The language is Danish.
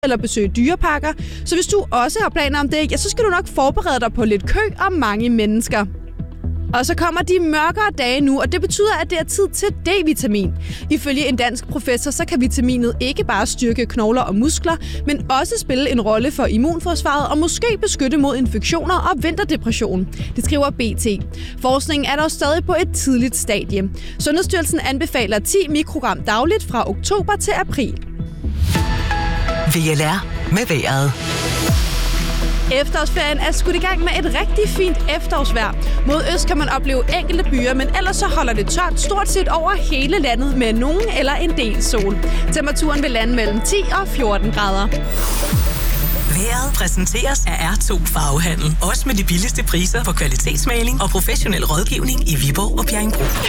eller besøge dyreparker. Så hvis du også har planer om det, ja, så skal du nok forberede dig på lidt kø og mange mennesker. Og så kommer de mørkere dage nu, og det betyder, at det er tid til D-vitamin. Ifølge en dansk professor, så kan vitaminet ikke bare styrke knogler og muskler, men også spille en rolle for immunforsvaret og måske beskytte mod infektioner og vinterdepression. Det skriver BT. Forskningen er dog stadig på et tidligt stadie. Sundhedsstyrelsen anbefaler 10 mikrogram dagligt fra oktober til april. VLR med vejret. Efterårsferien er skudt i gang med et rigtig fint efterårsvejr. Mod øst kan man opleve enkelte byer, men ellers så holder det tørt stort set over hele landet med nogen eller en del sol. Temperaturen vil lande mellem 10 og 14 grader. Vejret præsenteres af R2 Farvehandel. Også med de billigste priser på kvalitetsmaling og professionel rådgivning i Viborg og Bjerringbro.